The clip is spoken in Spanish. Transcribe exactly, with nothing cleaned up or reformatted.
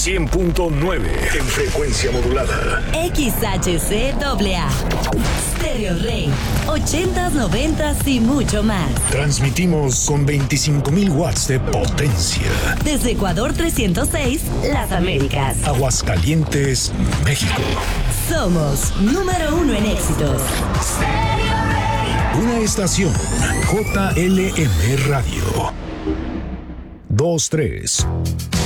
cien punto nueve en frecuencia modulada. X H C A A. Stereo Rey. ochentas, noventas y mucho más. Transmitimos con veinticinco mil watts de potencia. Desde Ecuador trescientos seis, Las Américas. Aguascalientes, México. Somos número uno en éxitos. Una estación J L M Radio. Dos tres.